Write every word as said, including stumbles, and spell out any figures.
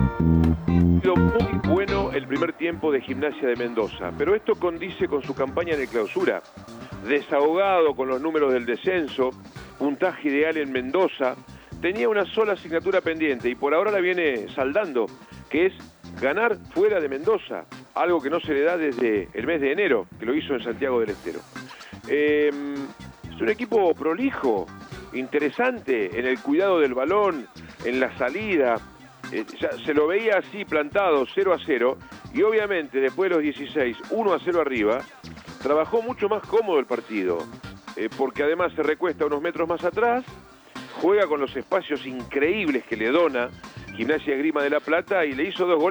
Muy bueno el primer tiempo de Gimnasia de Mendoza, pero esto condice con su campaña de clausura. Desahogado con los números del descenso, puntaje ideal en Mendoza, tenía una sola asignatura pendiente y por ahora la viene saldando, que es ganar fuera de Mendoza, algo que no se le da desde el mes de enero, que lo hizo en Santiago del Estero. Eh, es un equipo prolijo, interesante en el cuidado del balón, en la salida. Eh, ya se lo veía así plantado cero a cero y obviamente después de los dieciséis, uno a cero arriba, trabajó mucho más cómodo el partido, eh, porque además se recuesta unos metros más atrás, juega con los espacios increíbles que le dona Gimnasia Esgrima de La Plata y le hizo dos goles